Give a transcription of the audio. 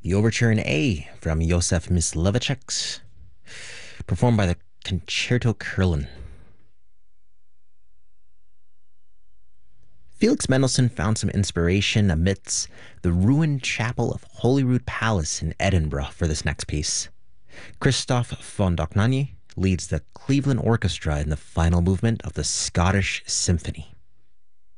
The Overture in A from Josef Mysliveček, performed by the Concerto Köln. Felix Mendelssohn found some inspiration amidst the ruined chapel of Holyrood Palace in Edinburgh for this next piece. Christoph von Dohnanyi leads the Cleveland Orchestra in the final movement of the Scottish Symphony.